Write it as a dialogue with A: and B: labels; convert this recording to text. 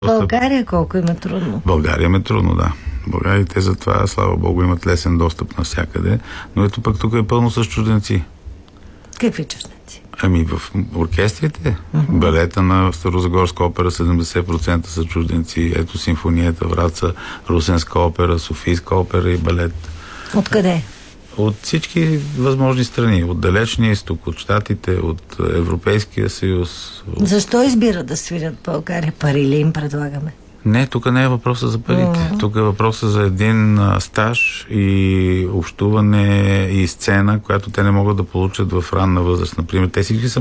A: България колко им е трудно?
B: България им е трудно, да. България те затова, слава Богу, имат лесен достъп навсякъде, но ето пък тук е пълно с чужденци.
A: Какви чужденци?
B: Ами в оркестрите, балета на Старозагорска опера 70% са чужденци, ето симфонията Враца, Русенска опера, Софийска опера и балет.
A: Откъде?
B: От всички възможни страни, от Далечния изток, от Щатите, от Европейския съюз.
A: Защо избират да свирят в България? Пари ли им предлагаме?
B: Не, тук не е въпроса за парите. Тук е въпроса за един стаж и общуване и сцена, която те не могат да получат в ранна възраст. Например, те всички са